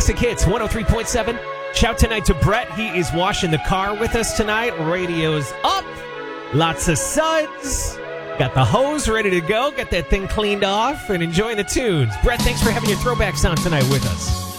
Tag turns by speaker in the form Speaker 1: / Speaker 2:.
Speaker 1: Classic Hits 103.7. Shout tonight to Brett. He is washing the car with us tonight. Radio's up. Lots of suds. Got the hose ready to go. Got that thing cleaned off and enjoying the tunes. Brett, thanks for having your throwback sound tonight with us.